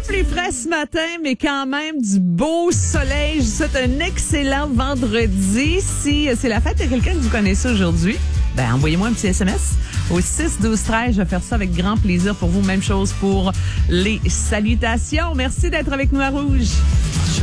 plus frais ce matin, mais quand même du beau soleil. Je vous souhaite un excellent vendredi. Si c'est la fête de quelqu'un que vous connaissez aujourd'hui, envoyez-moi un petit SMS au 6-12-13. Je vais faire ça avec grand plaisir pour vous. Même chose pour les salutations. Merci d'être avec nous à Rouge.